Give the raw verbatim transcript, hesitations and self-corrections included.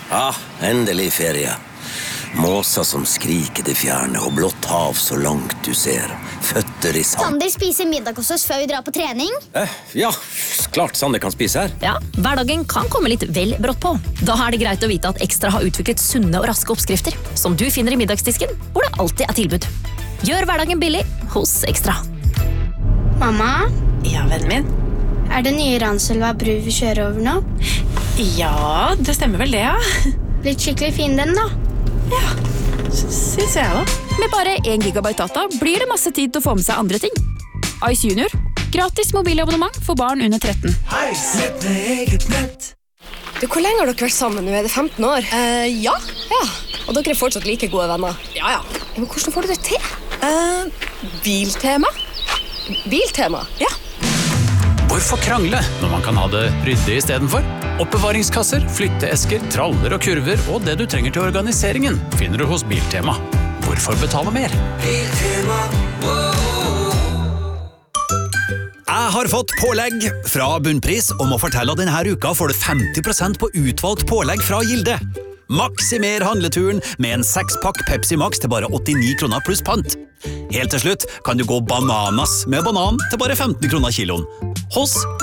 Ja, endelig ferie. Måser som skriker det fjerne, og blått hav så langt du ser. Føtter i sand. Sander spiser middag hos oss før vi drar på trening. Eh, ja, klart Sander kan spise her. Ja, hverdagen kan komme litt vel brått på. Da er det greit å vite at Ekstra har utviklet sunne og raske oppskrifter, som du finner i middagsdisken, hvor det alltid er tilbud. Gjør hverdagen billig hos Ekstra. Mamma, Ja, vennen min. er det nye Ranselva bru vi kjører over nå? Ja, det stemmer vel det, ja. Blitt skikkelig fin den da. Ja, synes jeg også. Med bare en gigabyte data blir det masse tid til å få med seg andre ting. Ice Junior. Gratis mobilabonnement for barn under tretten. Du, hvor lenge har dere vært sammen nå? Er det femten år? Eh, ja. Ja, og dere er fortsatt like gode venner. Ja, ja. Men hvordan får du det til? Eh, biltema. Biltema? Ja. Hvorfor krangle når man kan ha det ryddig i stedet for? Oppbevaringskasser, flytteesker, traller og kurver og det du trenger til organiseringen finner du hos Biltema. Hvorfor betale mer? Jeg har fått pålegg fra Bunnpris og må fortelle at denne uka får du femti prosent på utvalgt pålegg fra Gilde. Maksimer handleturen med en sekspakk Pepsi Max til bare åttini kroner pluss pant. Helt til slutt kan du gå bananas med banan til bare femten kroner kiloen. Hos